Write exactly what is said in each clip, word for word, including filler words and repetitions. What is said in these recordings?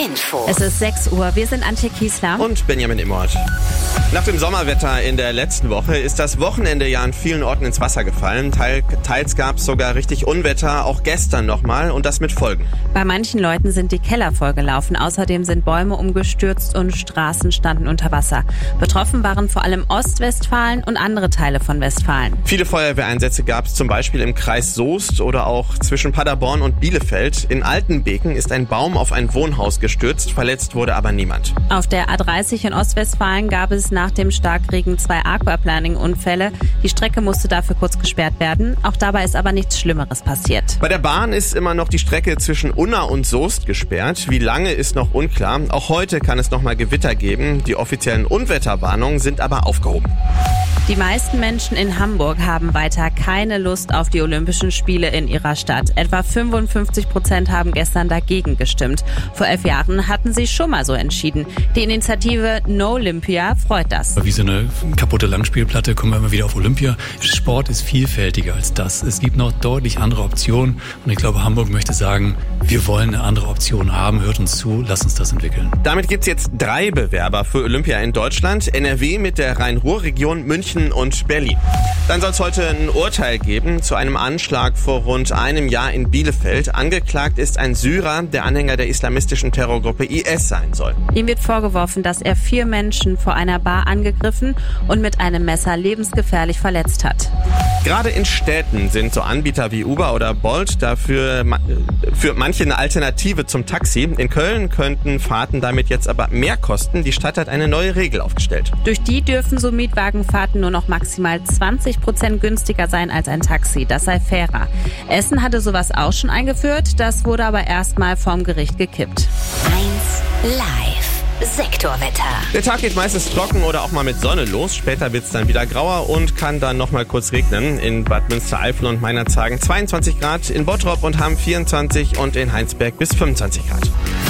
Info. Es ist sechs Uhr, wir sind Antje Kiesler und Benjamin Immort. Nach dem Sommerwetter in der letzten Woche ist das Wochenende ja an vielen Orten ins Wasser gefallen. Teil, teils gab es sogar richtig Unwetter, auch gestern nochmal, und das mit Folgen. Bei manchen Leuten sind die Keller vollgelaufen. Außerdem sind Bäume umgestürzt und Straßen standen unter Wasser. Betroffen waren vor allem Ostwestfalen und andere Teile von Westfalen. Viele Feuerwehreinsätze gab es zum Beispiel im Kreis Soest oder auch zwischen Paderborn und Bielefeld. In Altenbeken ist ein Baum auf ein Wohnhaus gestürzt, verletzt wurde aber niemand. Auf der A dreißig in Ostwestfalen gab es nach dem Starkregen zwei Aquaplaning-Unfälle. Die Strecke musste dafür kurz gesperrt werden. Auch dabei ist aber nichts Schlimmeres passiert. Bei der Bahn ist immer noch die Strecke zwischen Unna und Soest gesperrt. Wie lange ist noch unklar. Auch heute kann es nochmal Gewitter geben. Die offiziellen Unwetterwarnungen sind aber aufgehoben. Die meisten Menschen in Hamburg haben weiter keine Lust auf die Olympischen Spiele in ihrer Stadt. Etwa fünfundfünfzig Prozent haben gestern dagegen gestimmt. Vor elf Jahren hatten sie schon mal so entschieden. Die Initiative No Olympia freut das. Wie so eine kaputte Langspielplatte kommen wir immer wieder auf Olympia. Sport ist vielfältiger als das. Es gibt noch deutlich andere Optionen. Und ich glaube, Hamburg möchte sagen, wir wollen eine andere Option haben. Hört uns zu, lasst uns das entwickeln. Damit gibt es jetzt drei Bewerber für Olympia in Deutschland. N R W mit der Rhein-Ruhr-Region, München und Berlin. Dann soll es heute ein Urteil geben zu einem Anschlag vor rund einem Jahr in Bielefeld. Angeklagt ist ein Syrer, der Anhänger der islamistischen Terrorgruppe I S sein soll. Ihm wird vorgeworfen, dass er vier Menschen vor einer Bar angegriffen und mit einem Messer lebensgefährlich verletzt hat. Gerade in Städten sind so Anbieter wie Uber oder Bolt dafür für manche eine Alternative zum Taxi. In Köln könnten Fahrten damit jetzt aber mehr kosten. Die Stadt hat eine neue Regel aufgestellt. Durch die dürfen so Mietwagenfahrten nur noch maximal zwanzig Prozent günstiger sein als ein Taxi. Das sei fairer. Essen hatte sowas auch schon eingeführt. Das wurde aber erstmal vom Gericht gekippt. eins Live. Sektorwetter. Der Tag geht meistens trocken oder auch mal mit Sonne los. Später wird es dann wieder grauer und kann dann nochmal kurz regnen. In Bad Münstereifel und Meinerzhagen zweiundzwanzig Grad, in Bottrop und Hamm vierundzwanzig und in Heinsberg bis fünfundzwanzig Grad.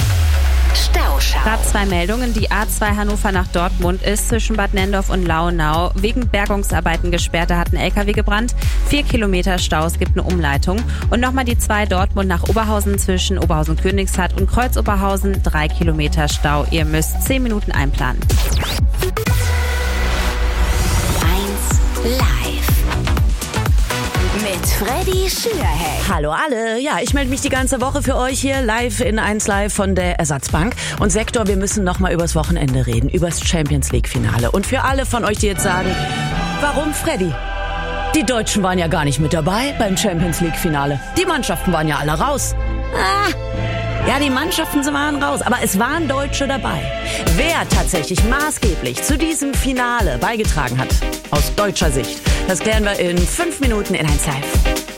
Stauschau. Gerade zwei Meldungen. Die A zwei Hannover nach Dortmund ist zwischen Bad Nendorf und Launau wegen Bergungsarbeiten gesperrt. Da hat ein L K W gebrannt. Vier Kilometer Stau, es gibt eine Umleitung. Und nochmal die zwei Dortmund nach Oberhausen zwischen Oberhausen-Königshardt und Kreuz-Oberhausen. Drei Kilometer Stau. Ihr müsst zehn Minuten einplanen. eins Live. Mit Freddy Schürheck. Hallo alle. Ja, ich melde mich die ganze Woche für euch hier live in eins Live von der Ersatzbank. Und Sektor, wir müssen noch mal übers Wochenende reden, übers Champions League Finale. Und für alle von euch, die jetzt sagen, warum Freddy? Die Deutschen waren ja gar nicht mit dabei beim Champions League Finale. Die Mannschaften waren ja alle raus. Ah, ja, die Mannschaften waren raus, aber es waren Deutsche dabei. Wer tatsächlich maßgeblich zu diesem Finale beigetragen hat, aus deutscher Sicht, das klären wir in fünf Minuten in eins Live.